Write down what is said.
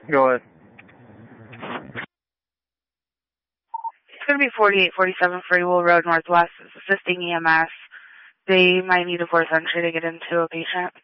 Go ahead. It's going to be 4847 Freewill Road Northwest. It's assisting EMS. They might need a forced entry to get into a patient.